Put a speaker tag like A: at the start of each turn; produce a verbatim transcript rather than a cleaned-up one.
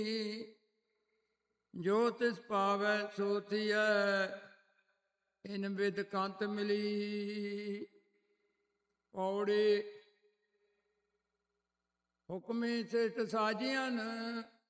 A: ਜੋ ਤਿਸ ਪਾਵੈ ਸੋ ਥੀਐ, ਇਨ ਬਿਦ ਕੰਤ ਮਿਲੀ। ਪੌੜੀ ਹੁਕਮੀ ਸਿਟ ਸਾਜੀਆਂ